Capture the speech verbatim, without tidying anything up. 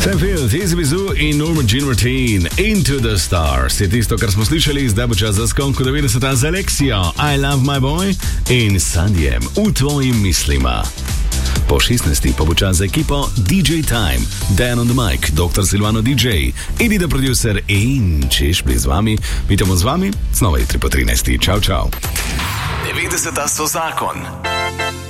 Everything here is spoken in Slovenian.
Sam Field, Easy Bizu in Norma Jean Martin, Into the Stars. Je tisto, kar smo slišali, zdaj bo čas za skonku devetdeseta z Alexijo, I Love My Boy in Sandjem, v tvojim mislima. Po šestnajsti pa bo čas za ekipo D J Time, Dan on the Mic, doktor Silvano D J, Edita producer in Češpli z vami. Pitamo z vami, znova jutri po trinajsti. Čau, čau. devetdeseta so zakon.